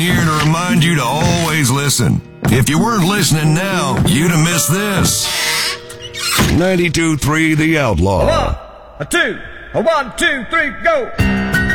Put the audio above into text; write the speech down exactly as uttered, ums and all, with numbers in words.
here to remind you to always listen. If you weren't listening now, you'd have missed this. ninety-two point three The Outlaw. A one, a two, a one, two, three, go!